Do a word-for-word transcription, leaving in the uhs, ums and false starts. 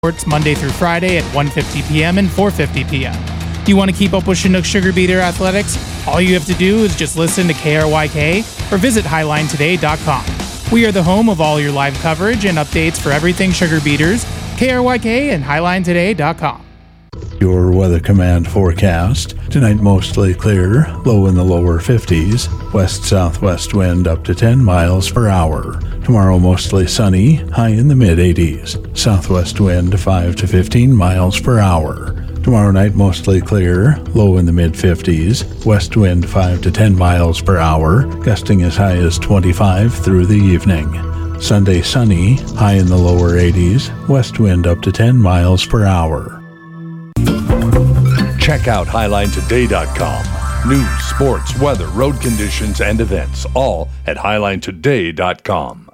Sports Monday through Friday at one fifty p.m. and four fifty p.m. You want to keep up with Chinook Sugar Beater athletics? All you have to do is just listen to K R Y K or visit highline today dot com. We are the home of all your live coverage and updates for everything Sugar Beaters. K R Y K and highline today dot com. Your Weather Command forecast. Tonight mostly clear, low in the lower fifties. West-southwest wind up to ten miles per hour. Tomorrow mostly sunny, high in the mid-eighties. Southwest wind five to fifteen miles per hour. Tomorrow night mostly clear, low in the mid-fifties. West wind five to ten miles per hour, gusting as high as twenty-five through the evening. Sunday sunny, high in the lower eighties. West wind up to ten miles per hour. Check out highline today dot com. News, sports, weather, road conditions, and events, all at highline today dot com.